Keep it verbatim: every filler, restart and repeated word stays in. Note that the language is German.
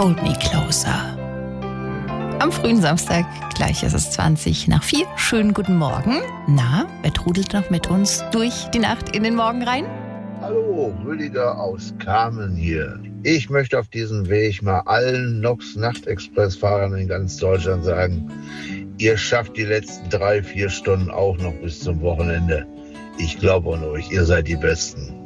Hold Me Closer. Am frühen Samstag, gleich ist es zwanzig nach vier. Schönen guten Morgen. Na, wer trudelt noch mit uns durch die Nacht in den Morgen rein? Hallo, Rüdiger aus Kamen hier. Ich möchte auf diesem Weg mal allen Nox-Nacht-Express-Fahrern in ganz Deutschland sagen, ihr schafft die letzten drei, vier Stunden auch noch bis zum Wochenende. Ich glaube an euch, ihr seid die Besten.